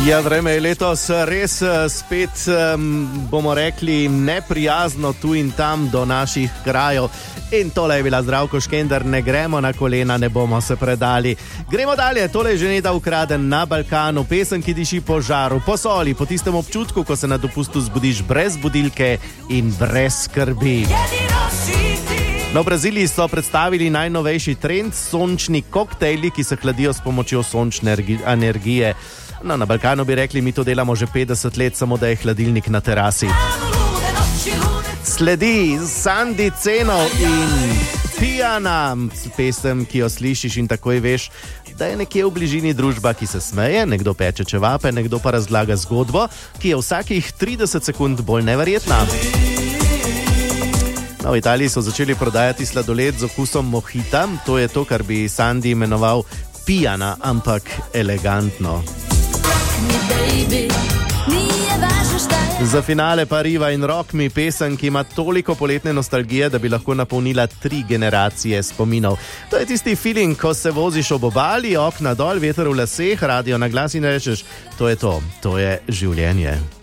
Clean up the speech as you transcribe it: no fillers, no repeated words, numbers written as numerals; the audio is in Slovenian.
Ja, vreme je letos res spet, bomo rekli, neprijazno tu in tam do naših krajev. In tole je bila Zdravko Škender, ne gremo na kolena, ne bomo se predali. Gremo dalje, tole je že Neda Ukraden na Balkanu, pesem, ki diši po žaru, po soli, po tistem občutku, ko se na dopustu zbudiš brez budilke in brez skrbi. No, v Braziliji so predstavili najnovejši trend, sončni koktejli, ki se hladijo s pomočjo sončne energije. No, na Balkanu bi rekli, mi to delamo že 50 let, samo da je hladilnik na terasi. Sledi Sandy Cenov in Pijana, pesem, ki jo slišiš in takoj veš, da je nekje v bližini družba, ki se smeje, nekdo peče čevape, nekdo pa razlaga zgodbo, ki je vsakih 30 sekund bolj neverjetna. No, v Italiji so začeli prodajati sladoled z okusom mohita, to je to, kar bi Sandy imenoval pijana, ampak elegantno. Za finale pa Riva in Rock Me, pesem, ki ima toliko poletne nostalgije, da bi lahko napolnila 3 generacije spominov. To je tisti feeling, ko se voziš ob obali, okna dol, veter v laseh, radio na glas in rečeš, to je življenje.